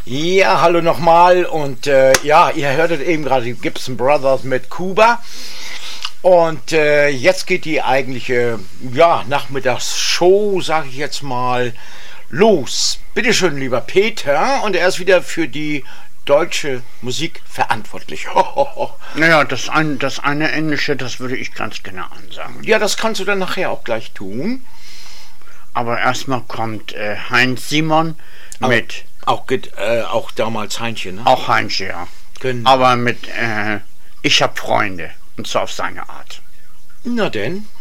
Ja, hallo nochmal und ja, ihr hörtet eben gerade die Gibson Brothers mit Kuba und jetzt geht die eigentliche Nachmittagsshow, sage ich jetzt mal, los. Bitte schön, lieber Peter, und er ist wieder für die deutsche Musik verantwortlich. Naja, das eine Englische, das würde ich ganz gerne ansagen. Ja, das kannst du dann nachher auch gleich tun. Aber erstmal kommt Heinz Simon mit... Auch damals Heinchen, ne? Auch Heinz, ja. Genau. Aber mit Ich hab Freunde. Und zwar auf seine Art. Na denn.